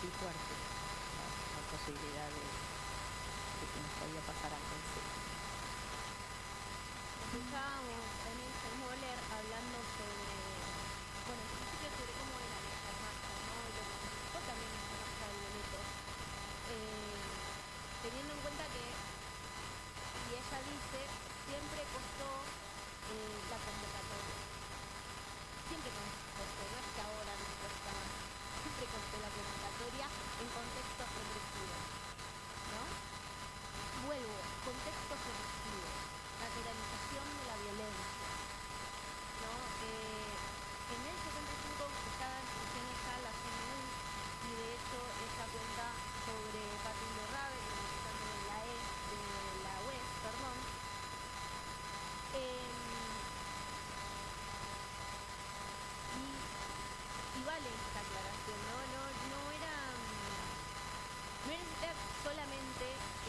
sentí fuerte la posibilidad de que nos podía pasar algo así. Escuchábamos a Nilsa Moller hablando sobre, bueno, en principio sobre cómo era esta marcha, ¿no? Y lo que significó también esta marcha del boleto. Teniendo en cuenta que, y ella dice, siempre costó la convocatoria. Siempre costó, no es que ahora no cuesta más. Siempre costó la convocatoria en contextos represivos, ¿no? Vuelvo, contextos represivos, naturalización de la violencia, ¿no? En el 75 estaba en funciones ya la CNU y de hecho ella cuenta sobre Pati Lorrabe, militante de la UES, perdón. Y vale esta aclaración, no era solamente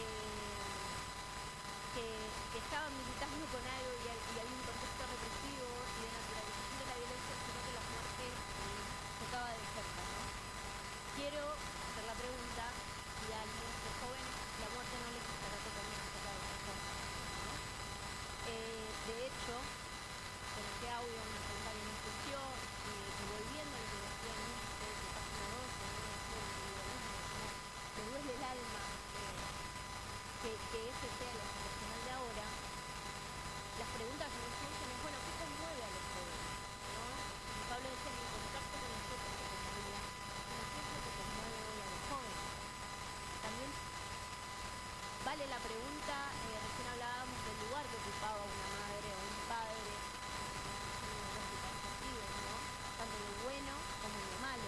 que estaban militando con algo y había un contexto represivo y de naturalización de la violencia, sino que las muertes tocaba de cerca, ¿no? Quiero hacer la pregunta si a los jóvenes la muerte no les estará tocando de cerca, ¿no? De hecho, con este audio una pregunta que me surgió, y volviendo a lo que decía Nietzsche, de página 12, ¿no? Esto del individualismo, como me duele el alma que ese sea el internacional de ahora. Las preguntas que me surgen es, bueno, ¿qué conmueve a los jóvenes? ¿No? Y Pablo decía, en el contacto con nosotros que conmovía, bueno, ¿qué es lo que conmueve hoy a los jóvenes? También vale la pregunta, recién hablábamos del lugar que ocupaba una madre o un padre en los sentidos, ¿no? Tanto en lo bueno como en lo malo.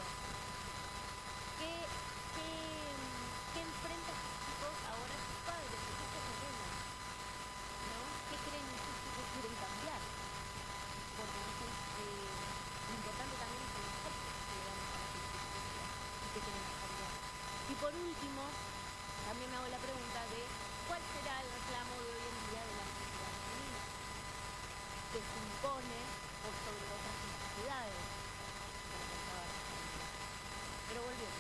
¿Qué enfrenta a sus chicos ahora sus padres? ¿Qué se generan? ¿No? ¿Qué creen ustedes que quieren cambiar? Porque lo importante también es el enfoque que le damos a las circunstancias y qué queremos cambiar. Y por último, también me hago la pregunta de cuál será el reclamo de hoy en día de la necesidad femenina, que se impone por sobre otras necesidades, como pensaba la gente. Pero volviendo.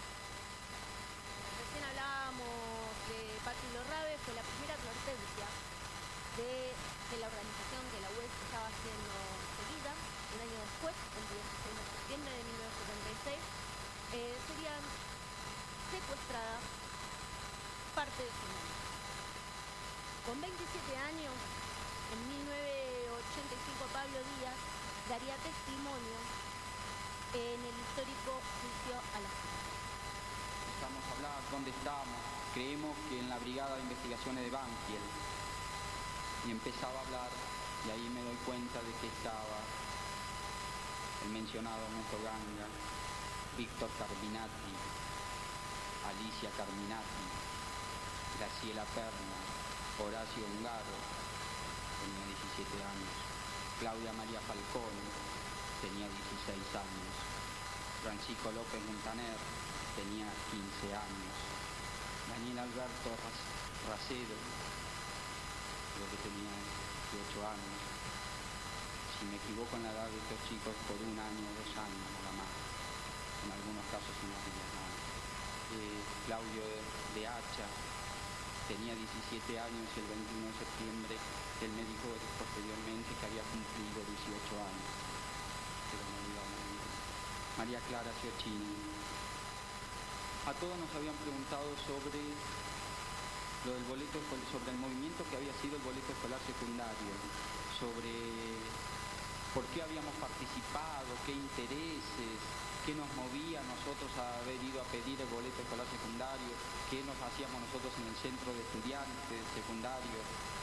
Recién hablábamos de Pati Lorrabe, fue la primera advertencia de que la organización de la UES estaba siendo seguida. Un año después, el 16 de septiembre de 1976, serían secuestradas parte de su mundo. Con 27 años, en 1985, Pablo Díaz daría testimonio en el histórico juicio a las mujeres. Estamos a hablar dónde estamos. Creemos que en la Brigada de Investigaciones de Banfield. Y empezaba a hablar, y ahí me doy cuenta de que estaba el mencionado Ernesto Ganga, Víctor Carminati, Alicia Carminati, Graciela Perna, Horacio Ungaro, tenía 17 años, Claudia María Falcón, tenía 16 años, Francisco López Montaner, tenía 15 años, Daniel Alberto Racedo, creo que tenía 18 años, si me equivoco en la edad de estos chicos por 1 año o 2 años nada más, en algunos casos unos días más. Claudio de Hacha tenía 17 años y el 21 de septiembre él me dijo posteriormente que había cumplido 18 años, pero no iba a morir. María Clara Ciochini. A todos nos habían preguntado sobre lo del boleto, sobre el movimiento que había sido el boleto escolar secundario, sobre por qué habíamos participado, qué intereses, qué nos movía a nosotros a haber ido a pedir el boleto escolar secundario, qué nos hacíamos nosotros en el centro de estudiantes secundarios,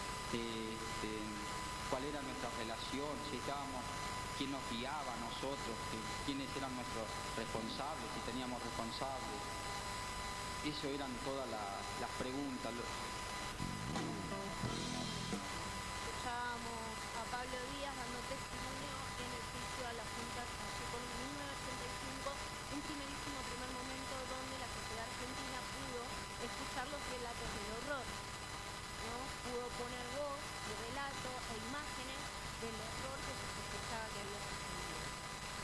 cuál era nuestra relación, si estábamos, quién nos guiaba a nosotros, quiénes eran nuestros responsables, si teníamos responsables. Eso eran todas las preguntas. Escuchábamos a Pablo Díaz dando testimonio en el juicio a las juntas